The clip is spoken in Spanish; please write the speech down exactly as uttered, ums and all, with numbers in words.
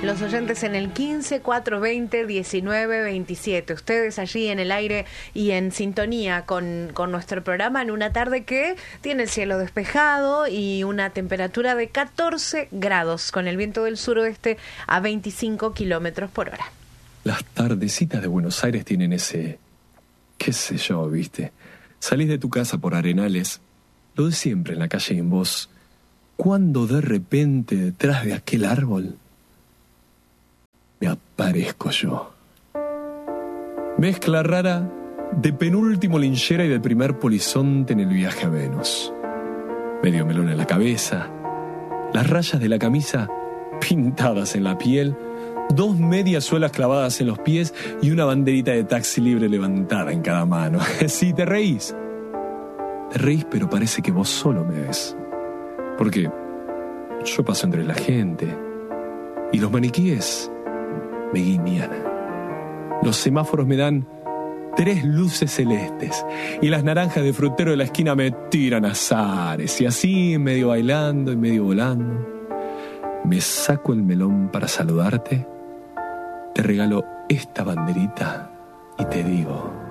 Los oyentes en el quince, cuatrocientos veinte, diecinueve veintisiete. Ustedes allí en el aire y en sintonía con, con nuestro programa en una tarde que tiene el cielo despejado y una temperatura de catorce grados con el viento del suroeste a veinticinco kilómetros por hora. Las tardecitas de Buenos Aires tienen ese, qué sé yo, ¿viste? Salís de tu casa por Arenales, lo de siempre en la calle en voz, cuando de repente detrás de aquel árbol me aparezco yo. Mezcla rara de penúltimo linchera y del primer polizonte en el viaje a Venus. Medio melón en la cabeza, las rayas de la camisa pintadas en la piel, dos medias suelas clavadas en los pies y una banderita de taxi libre levantada en cada mano. Sí, te reís. Te reís, pero parece que vos solo me ves. Porque yo paso entre la gente y los maniquíes me guiñan. Los semáforos me dan tres luces celestes y las naranjas de frutero de la esquina me tiran azares. Y así, medio bailando y medio volando, me saco el melón para saludarte, te regalo esta banderita y te digo: